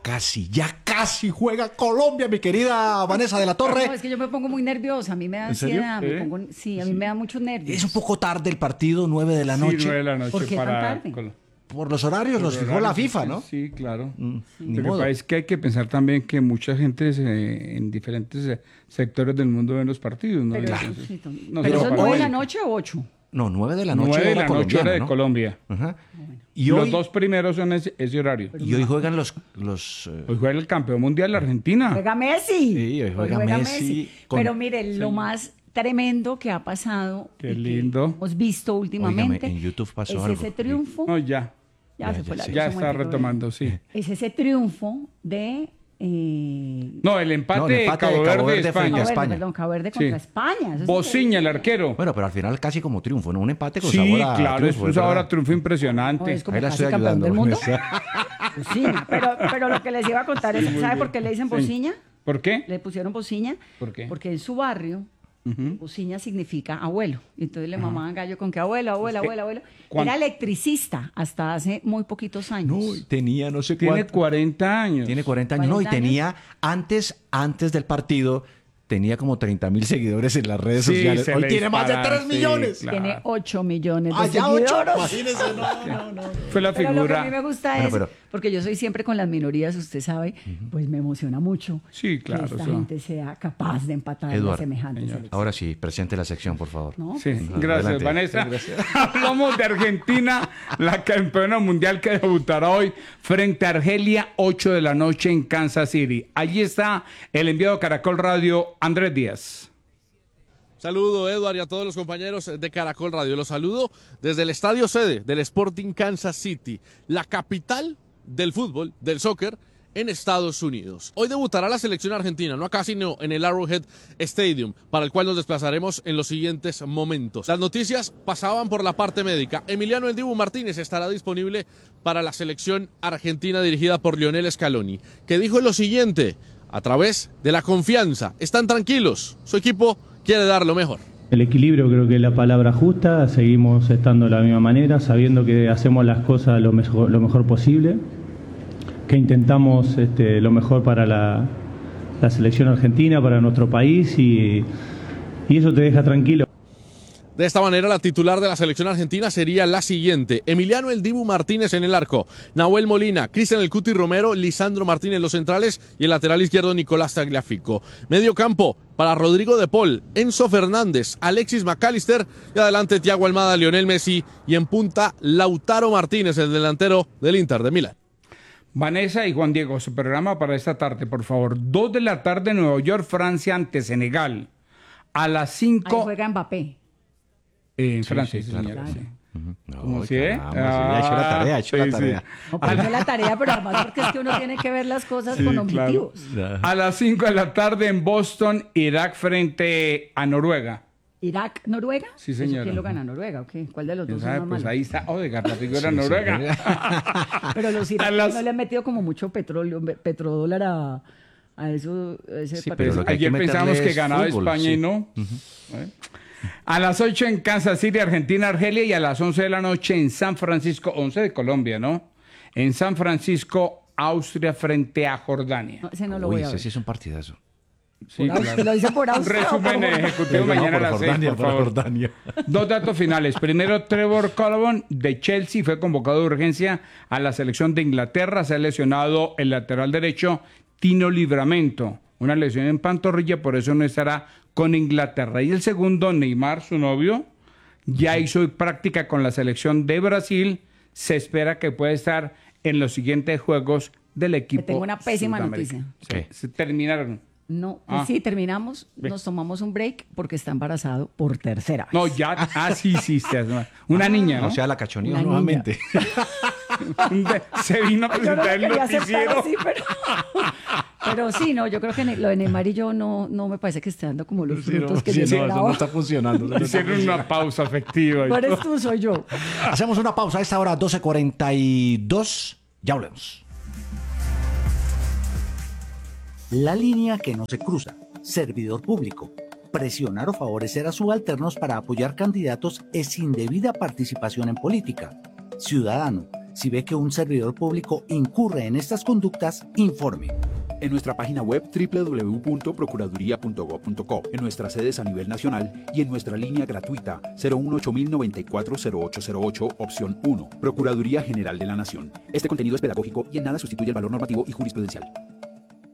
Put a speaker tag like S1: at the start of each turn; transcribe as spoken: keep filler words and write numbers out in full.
S1: casi, ya casi juega Colombia, mi querida Vanessa de la Torre.
S2: No, es que yo me pongo muy nerviosa, a mí me da ansiedad, me
S3: ¿Eh?
S2: pongo, sí, a mí sí. me da muchos nervios.
S1: Es un poco tarde el partido, nueve de la noche.
S3: Sí, nueve de la noche.
S2: ¿Por qué
S3: para
S2: tan tarde?
S3: Col-
S1: Por los horarios
S3: Por
S1: los fijó
S3: horarios,
S1: la FIFA,
S3: sí,
S1: ¿no?
S3: Sí, claro.
S1: Mm, ni
S3: Lo que
S1: modo.
S3: pasa es que hay que pensar también que mucha gente se- en diferentes eh, sectores del mundo ven los partidos, ¿no?
S2: Pero,
S3: Entonces,
S2: sí, tom-
S3: no
S2: ¿pero
S3: solo
S2: son
S3: para
S2: nueve de la
S3: México.
S2: noche o ocho?
S1: No, nueve de la noche
S3: nueve de
S1: hora
S3: la noche
S1: colombiana,
S3: hora de
S1: ¿no?
S3: Colombia.
S1: Ajá. Y
S3: Los
S1: hoy,
S3: dos primeros son ese, ese horario.
S1: y hoy juegan los... los eh,
S3: Hoy juega el campeón mundial la Argentina.
S2: Juega Messi.
S1: Sí, hoy juega Messi con-
S2: Pero mire, lo más tremendo que ha pasado,
S3: Qué
S2: y que
S3: lindo.
S2: hemos visto últimamente,
S1: Óigame, en YouTube pasó
S2: es
S1: algo.
S2: ese triunfo,
S3: No, ya.
S2: ya,
S1: Ya,
S2: se
S1: ya,
S2: fue la
S1: sí.
S3: Ya
S2: luz un
S3: está
S2: momentico,
S3: retomando, sí.
S2: es ese triunfo de... Eh,
S3: No, el empate,
S1: No, el empate
S3: de
S1: de
S3: Cabo
S1: Cabo
S3: Verde,
S1: Verde
S3: España.
S1: frente a
S2: Cabo Verde,
S1: España.
S2: perdón, Cabo Verde
S3: Sí.
S2: contra España. Eso es
S3: Bociña, el
S2: increíble.
S3: arquero.
S1: Bueno, pero al final casi como triunfo, ¿no? Un empate con
S3: Sí,
S1: sabor a
S3: claro,
S1: triunfo,
S3: es un
S1: es
S3: sabor
S1: verdad.
S3: a triunfo
S2: No,
S3: impresionante.
S2: es como
S1: Ahí la
S2: casi
S1: estoy
S2: campeón
S1: ayudando,
S2: del mundo.
S1: Vanessa.
S2: Bociña, pero, pero lo que les iba a contar es, ¿sabe por qué le dicen
S3: Sí.
S2: Bociña?
S3: ¿Por qué?
S2: Le pusieron Bociña
S3: ¿Por qué?
S2: porque en su barrio
S3: Ujú.
S2: Bociña significa abuelo. Y entonces le mamaban gallo con que abuelo, abuelo, abuelo, abuelo.
S3: ¿Cuán-
S2: Era electricista hasta hace muy poquitos años.
S1: No, y tenía no sé
S3: Tiene
S1: cuánto.
S3: cuarenta años.
S1: Tiene cuarenta años. No, y
S2: cuarenta años.
S1: tenía, antes, antes del partido, tenía como treinta mil seguidores en las redes
S3: Sí,
S1: sociales.
S3: se
S1: Hoy
S3: le
S1: tiene más de
S3: dispara,
S1: tres
S3: sí,
S1: millones.
S3: claro.
S2: Tiene ocho millones de
S1: Ah, ya ocho.
S2: seguidores.
S1: Imagínese, no, no, no.
S3: Fue la
S2: Pero lo que a
S3: figura.
S2: mí me gusta
S1: Bueno,
S2: es,
S1: pero-
S2: porque yo soy siempre con las minorías, usted sabe, pues me emociona mucho
S3: Sí, claro,
S2: que esta
S3: eso.
S2: gente sea capaz de empatar
S1: Eduardo,
S2: a semejantes
S3: señor.
S2: selecciones.
S1: Ahora sí, presente la sección, por favor.
S2: ¿No?
S3: Sí,
S2: Pues sí.
S3: gracias,
S1: Adelante.
S3: Vanessa.
S1: Sí, gracias.
S3: Hablamos de Argentina, la campeona mundial que debutará hoy frente a Argelia, ocho de la noche en Kansas City. Allí está el enviado de Caracol Radio, Andrés Díaz.
S4: Saludo, Eduard, y a todos los compañeros de Caracol Radio. Los saludo desde el estadio sede del Sporting Kansas City, la capital del fútbol, del soccer, en Estados Unidos. Hoy debutará la selección argentina, no acá sino en el Arrowhead Stadium, para el cual nos desplazaremos en los siguientes momentos. Las noticias pasaban por la parte médica. Emiliano El Dibu Martínez estará disponible para la selección argentina dirigida por Lionel Scaloni, que dijo lo siguiente: a través de la confianza, están tranquilos, su equipo quiere dar lo mejor.
S5: El equilibrio creo que es la palabra justa, seguimos estando de la misma manera, sabiendo que hacemos las cosas lo mejor, lo mejor posible, que intentamos este, lo mejor para la, la selección argentina, para nuestro país y, y eso te deja tranquilo.
S4: De esta manera, la titular de la selección argentina sería la siguiente: Emiliano El Dibu Martínez en el arco, Nahuel Molina, Cristian El Cuti Romero, Lisandro Martínez los centrales y el lateral izquierdo Nicolás Tagliafico. Medio campo para Rodrigo de Paul, Enzo Fernández, Alexis McAllister y adelante Thiago Almada, Lionel Messi y en punta Lautaro Martínez, el delantero del Inter de Milán.
S3: Vanessa y Juan Diego, su programa para esta tarde, por favor. Dos de la tarde, Nueva York, Francia ante Senegal. A las
S2: Ahí
S3: cinco
S2: juega Mbappé.
S3: Eh, en Francia,
S1: sí,
S3: sí,
S1: claro.
S3: señora, sí.
S1: No,
S3: ¿Cómo sí, eh?
S1: caramba, sí, ha hecho la tarea, ha hecho
S3: Ah,
S1: la
S3: sí, sí.
S1: tarea.
S2: No, pues no es la tarea, pero además porque es que uno tiene que ver las cosas
S3: Sí,
S2: con
S3: claro.
S2: objetivos.
S3: A las cinco de la tarde en Boston, Irak frente a Noruega.
S2: Irak, Noruega.
S3: Sí,
S2: ¿Eso
S3: señora.
S2: ¿Quién lo gana? Noruega, ¿ok? ¿Cuál de los
S3: ¿Quién
S2: dos
S3: sabe?
S2: es más
S3: Pues
S2: malo?
S3: ahí está Odegaard, la figura
S1: Sí,
S3: noruega.
S2: Pero los
S3: A
S2: iraquíes
S3: las-
S2: no le han metido como mucho petróleo, petrodólar a, a eso. A ese
S1: Sí,
S2: partido.
S1: pero lo que hay
S3: Ayer
S1: que
S3: pensamos
S1: meterle
S3: que
S1: es
S3: ganaba
S1: fútbol,
S3: España
S1: sí.
S3: y no. ¿Eh? A las ocho en Kansas City, Argentina, Argelia, y a las once de la noche en San Francisco, once de Colombia, ¿no? En San Francisco, Austria frente a Jordania.
S2: No, ese no lo
S1: Uy,
S2: voy a
S1: ese
S2: ver.
S1: sí es un partidazo.
S3: Sí,
S2: Por Austria, ¿lo dice por
S3: Un
S2: Austria o
S3: resumen
S2: por-
S3: ejecutivo
S1: No,
S3: mañana a
S1: por
S3: las seis,
S1: Jordania,
S3: por
S1: por
S3: favor.
S1: Jordania.
S3: Dos datos finales. Primero, Trevor Colvin de Chelsea fue convocado de urgencia a la selección de Inglaterra. Se ha lesionado el lateral derecho Tino Livramento. Una lesión en pantorrilla, por eso no estará con Inglaterra. Y el segundo, Neymar, su novio, ya hizo práctica con la selección de Brasil. Se espera que pueda estar en los siguientes juegos del equipo.
S2: Te tengo una pésima
S3: sudamericano.
S2: noticia.
S3: Sí,
S1: ¿Qué?
S3: se terminaron.
S2: No, pues
S3: Ah.
S2: sí, terminamos, nos tomamos un break porque está embarazado por tercera vez.
S3: No, ya. Ah, sí, sí. sí, una niña, ¿no?
S1: O sea, la cachoneó
S2: Una
S1: nuevamente.
S3: Se vino a
S2: Yo no
S3: presentar el
S2: quería aceptar
S3: noticiero.
S2: así, pero... pero sí, no, yo creo que lo de Neymar y yo no, no me parece que esté dando como los
S1: Sí,
S2: frutos
S1: no,
S2: que
S1: sí,
S2: yo
S1: no, eso
S2: esperaba.
S1: no está funcionando. eso no está
S3: Hicieron una pausa afectiva. y
S2: No eres
S3: todo.
S2: tú, soy yo.
S1: Hacemos una pausa a esta hora, doce cuarenta y dos. Ya volvemos.
S6: La línea que no se cruza. Servidor público. Presionar o favorecer a subalternos para apoyar candidatos es indebida participación en política. Ciudadano. Si ve que un servidor público incurre en estas conductas, informe.
S7: En nuestra página web doble u doble u doble u punto procuraduría punto gob punto co, en nuestras sedes a nivel nacional y en nuestra línea gratuita cero uno ocho mil noventa y cuatro cero ocho cero ocho, opción uno. Procuraduría General de la Nación. Este contenido es pedagógico y en nada sustituye el valor normativo y jurisprudencial.